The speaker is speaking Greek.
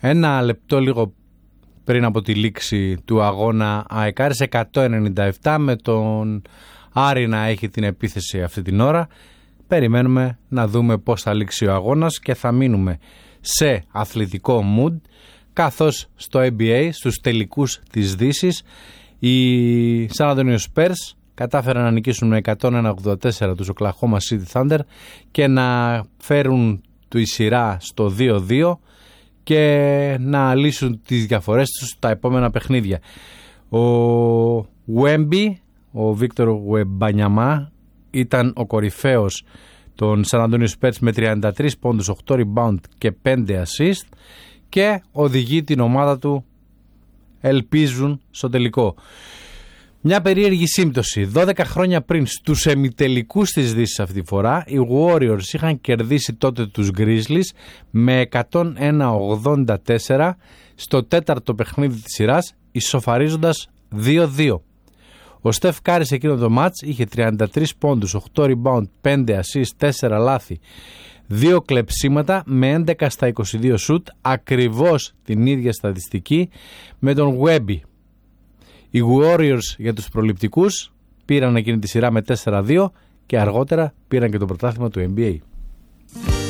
Ένα λεπτό λίγο πριν από τη λήξη του αγώνα, ΑΕΚ Άρης 197, με τον Άρη να έχει την επίθεση αυτή την ώρα. Περιμένουμε να δούμε πώς θα λήξει ο αγώνας και θα μείνουμε σε αθλητικό mood, καθώς στο NBA, στους τελικούς της Δύσης, οι San Antonio Spurs κατάφεραν να νικήσουν με 101-84 τους Oklahoma City Thunder και να φέρουν τη σειρά στο 2-2 και να λύσουν τις διαφορές τους στα επόμενα παιχνίδια. Ο Wemby, ο Βίκτορ Γουεμπανιαμά, ήταν ο κορυφαίος των San Antonio Spurs με 33 πόντους, 8 rebound και 5 assist και οδηγεί την ομάδα του, ελπίζουν, στο τελικό. Μια περίεργη σύμπτωση. 12 χρόνια πριν, στους εμιτελικούς της Δύσης αυτή τη φορά, οι Warriors είχαν κερδίσει τότε τους Grizzlies με 101-84 στο τέταρτο παιχνίδι της σειράς, ισοφαρίζοντας 2-2. Ο Στεφ Κάρι σε εκείνο το μάτς είχε 33 πόντους, 8 rebound, 5 assist, 4 λάθη, 2 κλεψίματα με 11 στα 22 σουτ, ακριβώς την ίδια στατιστική με τον Wemby. Οι Warriors για τους προληπτικούς πήραν εκείνη τη σειρά με 4-2 και αργότερα πήραν και το πρωτάθλημα του NBA.